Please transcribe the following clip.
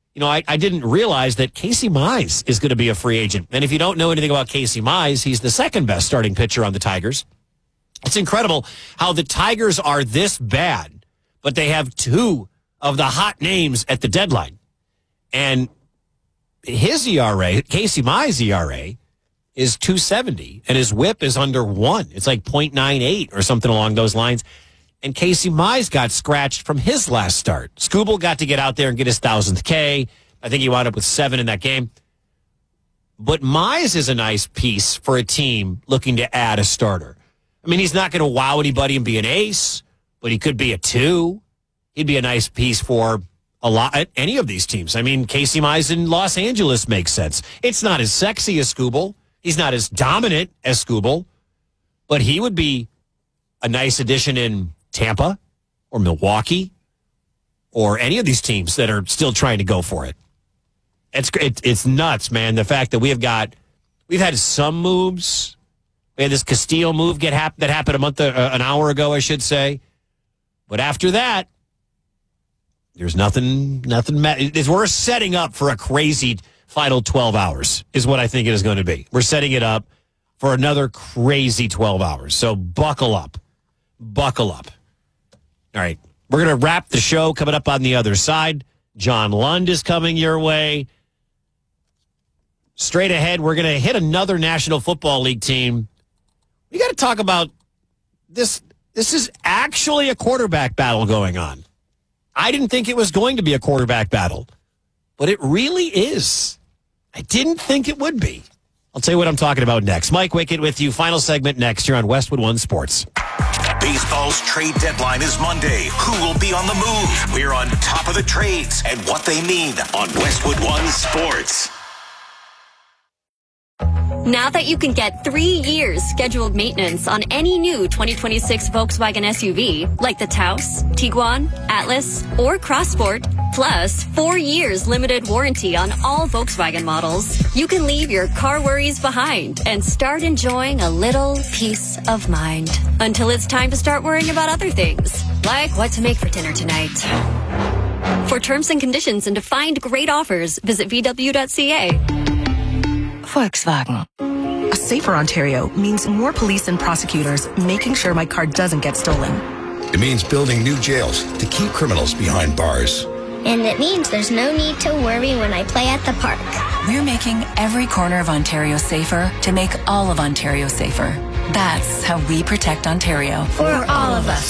I didn't realize that Casey Mize is going to be a free agent. And if you don't know anything about Casey Mize, he's the second best starting pitcher on the Tigers. It's incredible how the Tigers are this bad, but they have two of the hot names at the deadline. And his ERA, Casey Mize's ERA, is 2.70, and his whip is under 1. It's like 0.98 or something along those lines. And Casey Mize got scratched from his last start. Skubal got to get out there and get his 1,000th K. I think he wound up with 7 in that game. But Mize is a nice piece for a team looking to add a starter. I mean, he's not going to wow anybody and be an ace, but he could be a 2. He'd be a nice piece for any of these teams. I mean, Casey Mize in Los Angeles makes sense. It's not as sexy as Skubal. He's not as dominant as Skubal, but he would be a nice addition in Tampa or Milwaukee or any of these teams that are still trying to go for it. It's nuts, man. The fact that we've had some moves. We had this Castillo move that happened an hour ago, I should say. But after that, there's nothing. We're setting up for a crazy final 12 hours is what I think it is going to be. We're setting it up for another crazy 12 hours. So buckle up. Buckle up. All right. We're going to wrap the show coming up on the other side. John Lund is coming your way. Straight ahead, we're going to hit another National Football League team. We got to talk about this. This is actually a quarterback battle going on. I didn't think it was going to be a quarterback battle, but it really is. I didn't think it would be. I'll tell you what I'm talking about next. Mike Wickett with you. Final segment next here on Westwood One Sports. Baseball's trade deadline is Monday. Who will be on the move? We're on top of the trades and what they mean on Westwood One Sports. Now that you can get 3 years scheduled maintenance on any new 2026 Volkswagen SUV, like the Taos, Tiguan, Atlas, or Crossport, plus 4 years limited warranty on all Volkswagen models, you can leave your car worries behind and start enjoying a little peace of mind. Until it's time to start worrying about other things, like what to make for dinner tonight. For terms and conditions and to find great offers, visit VW.ca. Volkswagen. A safer Ontario means more police and prosecutors making sure my car doesn't get stolen. It means building new jails to keep criminals behind bars. And it means there's no need to worry when I play at the park. We're making every corner of Ontario safer to make all of Ontario safer. That's how we protect Ontario. For all of us.